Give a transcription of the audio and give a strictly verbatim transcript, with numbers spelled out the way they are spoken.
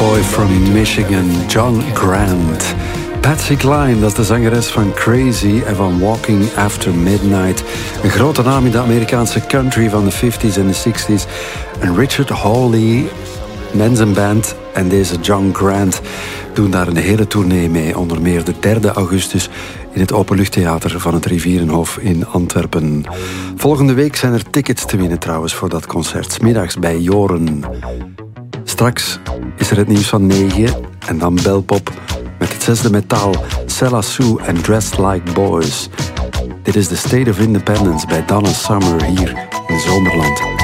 boy from Michigan, John Grant. Patsy Cline, dat is de zangeres van Crazy en van Walking After Midnight. Een grote naam in de Amerikaanse country van de vijftiger en de zestigers. En Richard Hawley, Men's Band en deze John Grant doen daar een hele tournee mee. Onder meer de derde augustus in het Openluchttheater van het Rivierenhof in Antwerpen. Volgende week zijn er tickets te winnen trouwens voor dat concert. 's Middags bij Joren. Straks is er het nieuws van negen en dan Belpop met het zesde metaal, Sella Sue en Dressed Like Boys. Dit is de State of Independence bij Donna Summer hier in Zomerland.